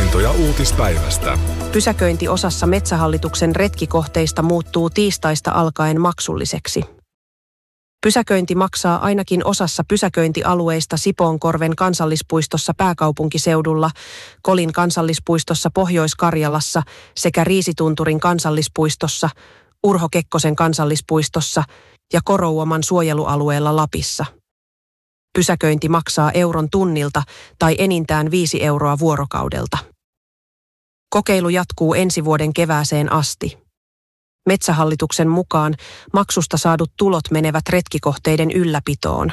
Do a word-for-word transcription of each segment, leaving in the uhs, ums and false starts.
havaintoja uutispäivästä. Pysäköinti osassa Metsähallituksen retkikohteista muuttuu tiistaista alkaen maksulliseksi. Pysäköinti maksaa ainakin osassa pysäköintialueista Sipoonkorven kansallispuistossa pääkaupunkiseudulla, Kolin kansallispuistossa Pohjois-Karjalassa sekä Riisitunturin kansallispuistossa, Urho Kekkosen kansallispuistossa ja Korouoman suojelualueella Lapissa. Pysäköinti maksaa euron tunnilta tai enintään viisi euroa vuorokaudelta. Kokeilu jatkuu ensi vuoden kevääseen asti. Metsähallituksen mukaan maksusta saadut tulot menevät retkikohteiden ylläpitoon.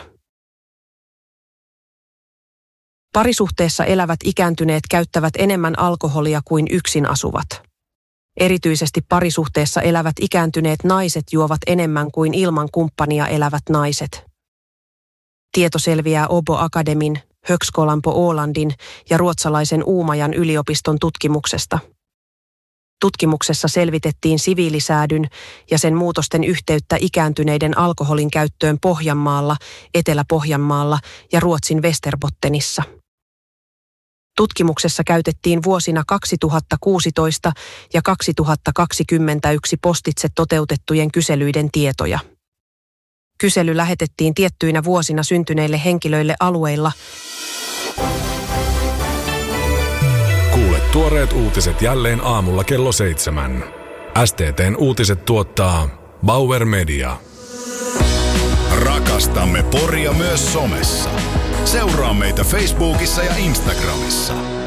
Parisuhteessa elävät ikääntyneet käyttävät enemmän alkoholia kuin yksin asuvat. Erityisesti parisuhteessa elävät ikääntyneet naiset juovat enemmän kuin ilman kumppania elävät naiset. Tieto selviää Åbo Akademin, Högskolan på Ålandin ja ruotsalaisen Uumajan yliopiston tutkimuksesta. Tutkimuksessa selvitettiin siviilisäädyn ja sen muutosten yhteyttä ikääntyneiden alkoholin käyttöön Pohjanmaalla, Etelä-Pohjanmaalla ja Ruotsin Västerbottenissa. Tutkimuksessa käytettiin vuosina kaksituhattakuusitoista ja kaksituhattakaksikymmentäyksi postitse toteutettujen kyselyiden tietoja. Kysely lähetettiin tiettyinä vuosina syntyneille henkilöille alueilla. Kuule tuoreet uutiset jälleen aamulla kello seitsemän. S T T:n uutiset tuottaa Bauer Media. Rakastamme Poria myös somessa. Seuraa meitä Facebookissa ja Instagramissa.